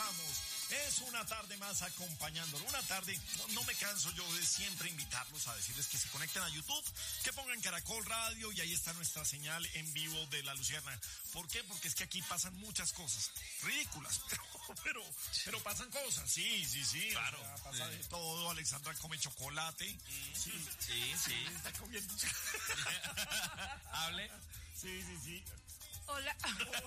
estamos. Es una tarde más acompañándolo. Una tarde, no me canso yo de siempre invitarlos a decirles que se conecten a YouTube, que pongan Caracol Radio y ahí está nuestra señal en vivo de La Luciérnaga. ¿Por qué? Porque es que aquí pasan muchas cosas ridículas, pero pasan cosas. Sí. Claro. O sea, pasa de todo. Alexandra come chocolate. Sí. Está comiendo Hable. Sí. Hola.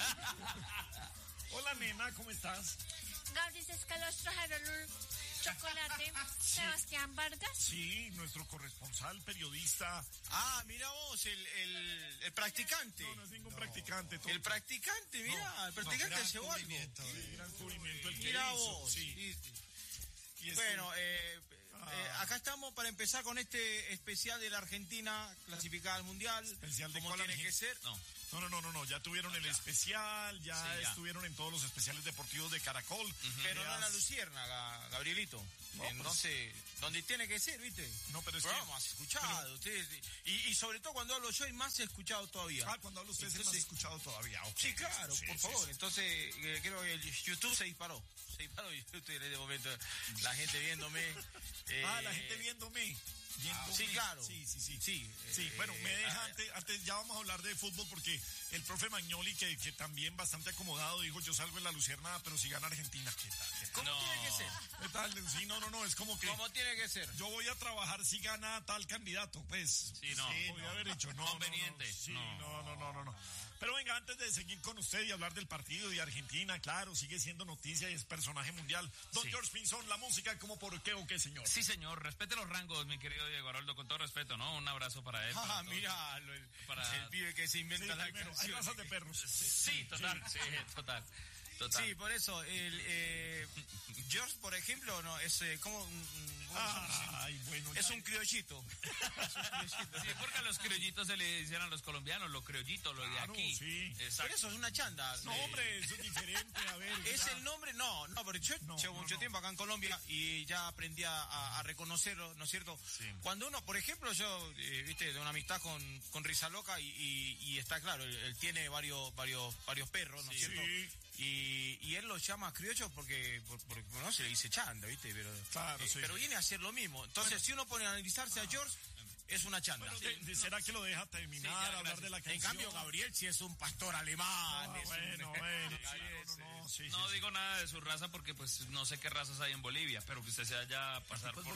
Hola, nena, ¿cómo estás? Gabriel Escalos trajeron un chocolate. Sebastián Vargas. Sí, nuestro corresponsal, periodista. Ah, mira vos, el practicante. No es ningún practicante. Tonto. El practicante, mira, el practicante llevó algo. Sí, gran cubrimiento el que Mira hizo. vos. Sí. Y Bueno, acá estamos para empezar con este especial de la Argentina clasificada al Mundial. Especial de como cuál tiene que ser. No, ya tuvieron el especial, ya estuvieron en todos los especiales deportivos de Caracol. Pero no en La Luciérnaga, Gabrielito. Entonces, donde tiene que ser, ¿viste? No, pero es que... que... más escuchado, ustedes. Y sobre todo cuando hablo yo hay más escuchado todavía. Cuando hablo usted es más escuchado todavía. Okay. Sí, claro, por favor. Sí. Entonces, creo que el YouTube se disparó. YouTube en este momento, la gente viéndome. La gente viéndome. Sí, claro. Sí, bueno, me deja antes ya vamos a hablar de fútbol porque el profe Magnoli, que también bastante acomodado, dijo, yo salgo en La Luciérnaga, pero si gana Argentina, ¿qué tal? ¿Cómo tiene que ser? ¿Qué tal? Sí, no, es como que... ¿Cómo tiene que ser? Yo voy a trabajar si gana tal candidato, pues. Podría haber hecho, conveniente. No. Pero venga, antes de seguir con usted y hablar del partido de Argentina, claro, sigue siendo noticia y es personaje mundial. Don George Pinzón, la música, ¿cómo por qué o qué, señor? Sí, señor, respete los rangos, mi querido Diego Aroldo, con todo respeto, ¿no? Un abrazo para él. Mira, el pibe que se inventa la canción. Hay razas de perros. Sí, total. Sí, por eso, George, por ejemplo, no es como es un criollito. Sí, porque a los criollitos se le dicen a los colombianos, los criollitos, los de aquí. Sí. Exacto. Pero eso es una chanda. No, hombre, eso es diferente, a ver. ¿Es el nombre? No, porque yo llevo mucho tiempo acá en Colombia y ya aprendí a reconocerlo, ¿no es cierto? Sí. Cuando uno, por ejemplo, yo, viste, de una amistad con Risa Loca y está claro, él tiene varios perros, ¿no es cierto? Sí. Y él los llama criollos porque no se le dice chanda, ¿viste? Pero viene a ser lo mismo. Entonces, si uno pone a analizarse a George, es una chanda. Bueno, ¿será que lo deja terminar, hablar de la canción? En cambio, Gabriel sí es un pastor alemán. No digo nada de su raza porque pues no sé qué razas hay en Bolivia, pero que usted se haga pasar por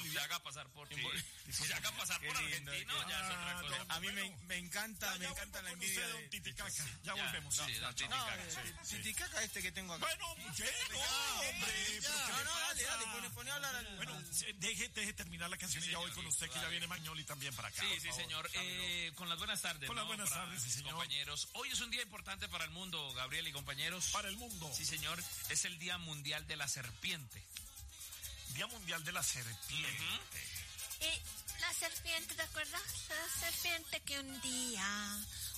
argentino, ya es otra cosa. A mí me encanta la envidia de Titicaca. Ya volvemos. Titicaca que tengo acá. Bueno, hombre. Dale, pone a hablar. Bueno, deje terminar la canción y ya voy con usted, que ya viene Magnoli también para acá. Sí, señor. Con las buenas tardes. Con las buenas tardes, sí, señor. Compañeros. Hoy es un día importante para el mundo, Gabriel y compañeros. Para el mundo. Sí, señor. Es el Día Mundial de la Serpiente. Día Mundial de la Serpiente. Y la serpiente, ¿te acuerdas? La serpiente que un día...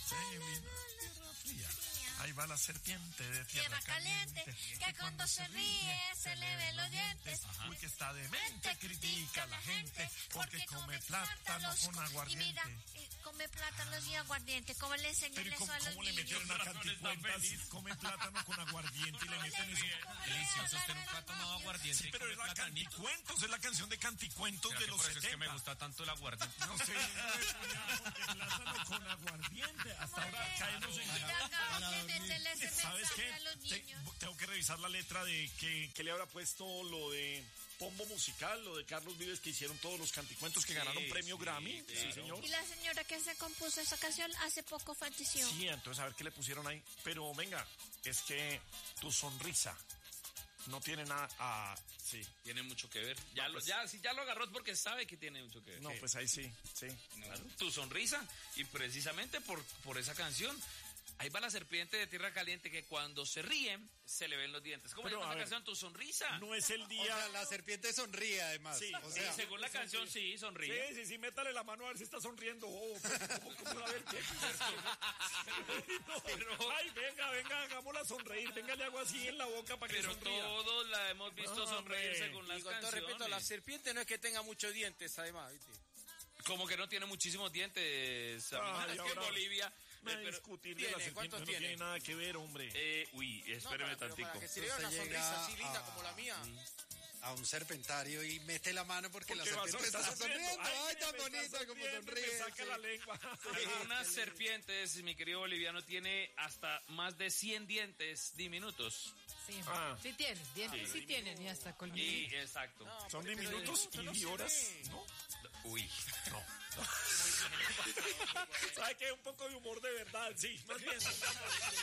Ahí va la serpiente de tierra caliente, que cuando se ríe se le ven los dientes. Uy, que está demente, critica a la gente, porque come plátanos con aguardiente. Y mira, come plátanos y aguardiente. ¿Cómo le enseñan eso a los ¿Cómo le metieron a canticuentas? Come plátano con aguardiente y le meten eso. Delicioso, usted nunca ha tomado aguardiente. Sí, pero es la Canticuentos, es la canción de Canticuentos de los 70. Es que me gusta tanto el aguardiente. No sé, porque plátano con aguardiente. Hasta ahora caemos en... ¿Sabes qué? Tengo que revisar la letra de que le habrá puesto lo de Pombo Musical, lo de Carlos Vives, que hicieron todos los canticuentos que ganaron premio Grammy. Claro. Sí, señor. Y la señora que se compuso esa canción hace poco falleció. Sí, entonces a ver qué le pusieron ahí. Pero venga, es que tu sonrisa no tiene nada sí, tiene mucho que ver. Ya lo agarró porque sabe que tiene mucho que ver. No, pues ahí sí. Claro, tu sonrisa, y precisamente por esa canción. Ahí va la serpiente de tierra caliente que cuando se ríe se le ven los dientes. ¿Cómo se llama esa canción? Tu sonrisa. No es el día. O sea, la serpiente sonríe además. Sí, según la canción sí sonríe. Sí, métale la mano a ver si está sonriendo. ¿Cómo a ver qué? Ay, venga, hagámosla sonreír. Venga, le hago así en la boca para que sonría. Pero todos la hemos visto sonreír según las canciones. Con todo respeto, la serpiente no es que tenga muchos dientes, además, ¿viste? Como que no tiene muchísimos dientes. Es que en Bolivia discutir de la serpiente, no tiene nada que ver, hombre. Espéreme tantico. Para que se le vea una sonrisa así linda como la mía. A un serpentario y mete la mano porque la serpiente está sonriendo. Ay, tan bonita como sonríe. Saca la lengua. Algunas serpientes, mi querido boliviano, tiene hasta más de 100 dientes diminutos. Sí, sí tienen, dientes sí tienen y hasta colmillos. Y exacto. No, son diminutos y horas, ¿no? No. ¿Sabe qué? Un poco de humor de verdad, sí. Más bien.